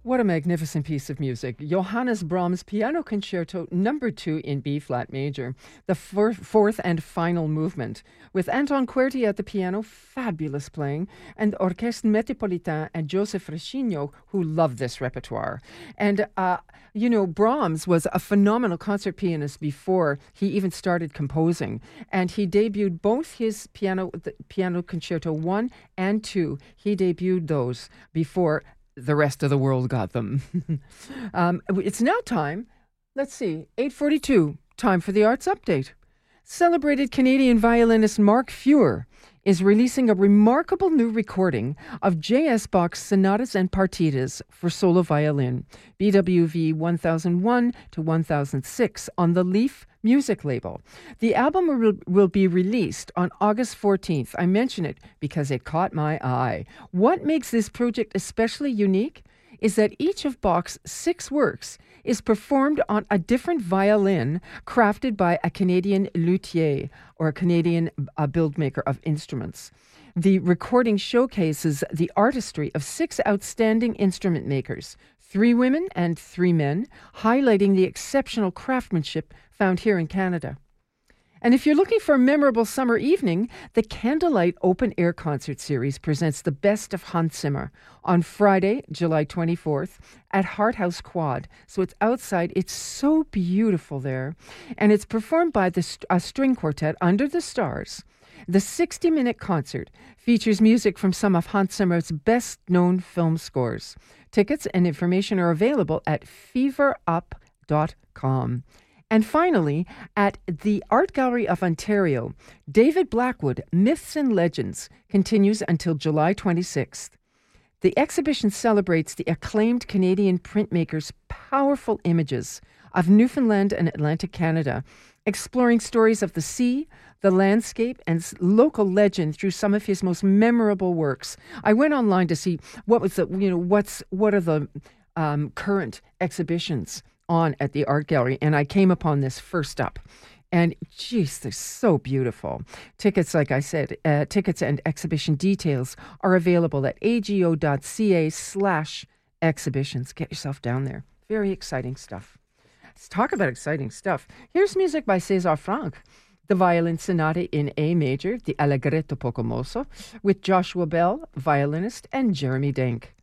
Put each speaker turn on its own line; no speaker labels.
What a magnificent piece of music. Johannes Brahms' Piano Concerto No. 2 in B-flat major, the fourth and final movement, with Anton Querti at the piano, fabulous playing, and Orchestre Metropolitain and Joseph Reschino, who love this repertoire. And, Brahms was a phenomenal concert pianist before he even started composing, and he debuted both his Piano Concerto 1 and 2. He debuted those before the rest of the world got them. It's now time, 8:42, time for the Arts Update. Celebrated Canadian violinist Mark Feuer is releasing a remarkable new recording of J.S. Bach's sonatas and partitas for solo violin, BWV 1001 to 1006, on the Leaf Music label. The album will be released on August 14th. I mention it because it caught my eye. What makes this project especially unique is that each of Bach's 6 works is performed on a different violin crafted by a Canadian luthier, or a Canadian build maker of instruments. The recording showcases the artistry of 6 outstanding instrument makers, 3 women and 3 men, highlighting the exceptional craftsmanship found here in Canada. And if you're looking for a memorable summer evening, the Candlelight Open Air Concert Series presents the best of Hans Zimmer on Friday, July 24th at Hart House Quad. So it's outside. It's so beautiful there. And it's performed by a string quartet, Under the Stars. The 60-minute concert features music from some of Hans Zimmer's best-known film scores. Tickets and information are available at feverup.com. And finally, at the Art Gallery of Ontario, David Blackwood, Myths and Legends, continues until July 26th. The exhibition celebrates the acclaimed Canadian printmaker's powerful images of Newfoundland and Atlantic Canada, exploring stories of the sea, the landscape, and local legend through some of his most memorable works. I went online to see what are the current exhibitions on at the Art Gallery, and I came upon this first up. And geez, they're so beautiful. Tickets, like I said, tickets and exhibition details are available at ago.ca/exhibitions. Get yourself down there. Very exciting stuff. Let's talk about exciting stuff. Here's music by César Franck, the Violin Sonata in A major, the Allegretto poco mosso, with Joshua Bell, violinist, and Jeremy Denk.